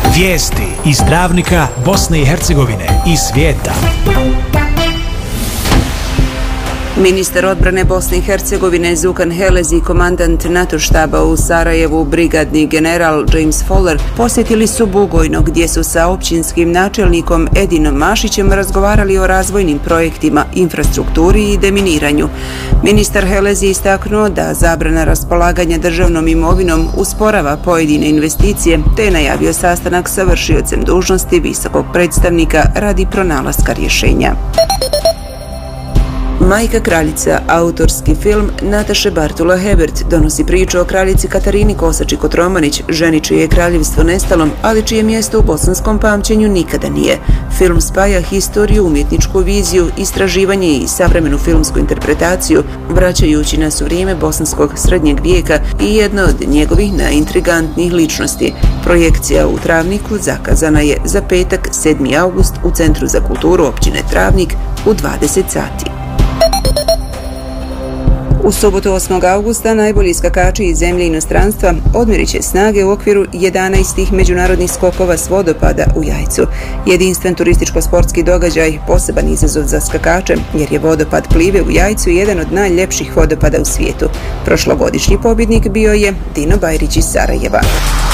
Vijesti iz Travnika, Bosne i Hercegovine i svijeta. Ministar odbrane Bosne i Hercegovine Zukan Helezi i komandant NATO štaba u Sarajevu, brigadni general James Fowler, posjetili su Bugojno gdje su sa općinskim načelnikom Edinom Mašićem razgovarali o razvojnim projektima, infrastrukturi i deminiranju. Ministar Helezi istaknuo da zabrana raspolaganja državnom imovinom usporava pojedine investicije, te je najavio sastanak sa vršiocem dužnosti visokog predstavnika radi pronalaska rješenja. Majka kraljica, autorski film Nataše Bartula Hebert, donosi priču o kraljici Katarini Kosači-Kotromanić, ženi čije je kraljevstvo nestalo, ali čije mjesto u bosanskom pamćenju nikada nije. Film spaja historiju, umjetničku viziju, istraživanje i savremenu filmsku interpretaciju, vraćajući nas u vrijeme bosanskog srednjeg vijeka i jedna od njegovih najintrigantnijih ličnosti. Projekcija u Travniku zakazana je za petak 7. august u Centru za kulturu općine Travnik u 20 sati. U subotu 8. augusta najbolji skakači iz zemlje i inostranstva odmjerit će snage u okviru 11. međunarodnih skokova s vodopada u Jajcu. Jedinstven turističko-sportski događaj, poseban izazov za skakače, jer je vodopad Plive u Jajcu jedan od najljepših vodopada u svijetu. Prošlogodišnji pobjednik bio je Dino Bajrić iz Sarajeva.